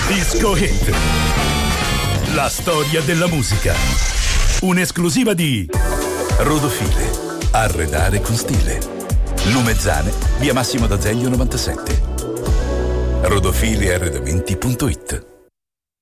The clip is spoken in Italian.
Disco Hit. La storia della musica. Un'esclusiva di Rodofile. Arredare con stile. Lumezzane, via Massimo d'Azeglio 97. Rodofiliarredamenti.it.